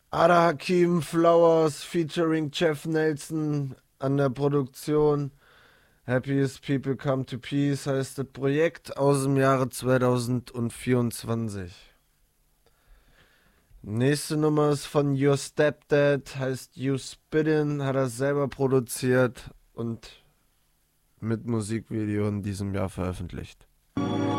Ada Hakim Flowers featuring Jeff Nelson an der Produktion. Happiest People Come to Peace heißt das Projekt aus dem Jahre 2024. Nächste Nummer ist von Your Stepdad, heißt You Spittin', hat er selber produziert und mit Musikvideo in diesem Jahr veröffentlicht.